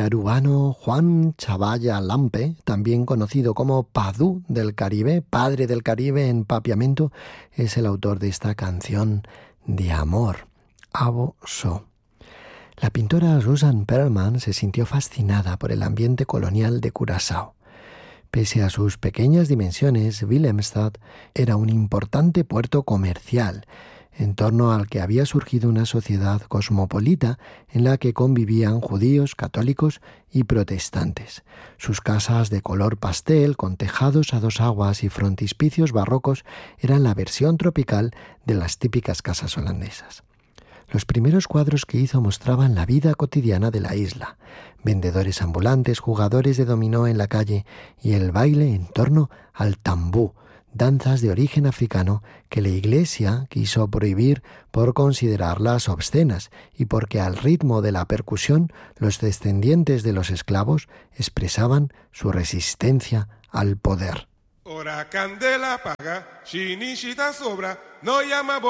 arubano Juan Chavalla Lampe, también conocido como Padú del Caribe, padre del Caribe en papiamento, es el autor de esta canción de amor, Abo So. La pintora Susan Perlman se sintió fascinada por el ambiente colonial de Curazao. Pese a sus pequeñas dimensiones, Willemstad era un importante puerto comercial, en torno al que había surgido una sociedad cosmopolita en la que convivían judíos, católicos y protestantes. Sus casas de color pastel, con tejados a dos aguas y frontispicios barrocos, eran la versión tropical de las típicas casas holandesas. Los primeros cuadros que hizo mostraban la vida cotidiana de la isla, vendedores ambulantes, jugadores de dominó en la calle y el baile en torno al tambú, danzas de origen africano que la Iglesia quiso prohibir por considerarlas obscenas y porque al ritmo de la percusión los descendientes de los esclavos expresaban su resistencia al poder. Ora candela paga, shinishita sobra, no llama